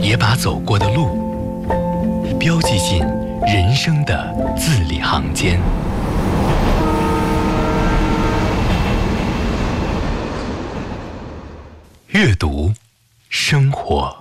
也把走过的路标记进人生的字里行间。阅读，生活。